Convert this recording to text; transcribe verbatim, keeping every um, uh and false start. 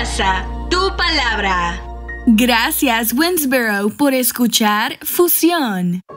casa, tu palabra. Gracias, Winsboro, por escuchar Fusión.